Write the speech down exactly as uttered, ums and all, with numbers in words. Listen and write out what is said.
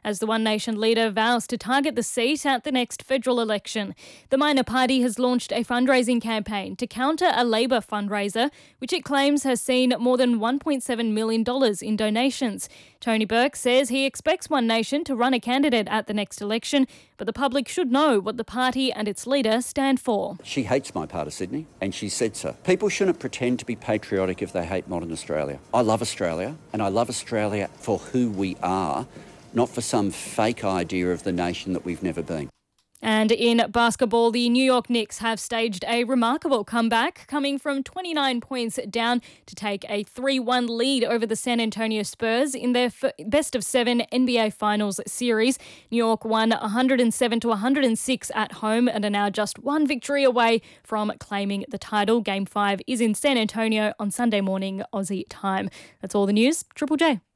as the One Nation leader vows to target the seat at the next federal election. The minor party has launched a fundraising campaign to counter a Labor fundraiser, which it claims has seen more than one point seven million dollars in donations. Tony Burke says he expects One Nation to run a candidate at the next election, but the public should know what the party and its leader stand for. She hates my part of Sydney, and she said so. People shouldn't pretend to be patriotic if they hate modern Australia. I love Australia, and I love Australia for who we are, not for some fake idea of the nation that we've never been. And in basketball, the New York Knicks have staged a remarkable comeback, coming from twenty-nine points down to take a three one lead over the San Antonio Spurs in their f- best of seven N B A Finals series. New York won one oh seven to one oh six at home and are now just one victory away from claiming the title. Game five is in San Antonio on Sunday morning Aussie time. That's all the news. Triple J.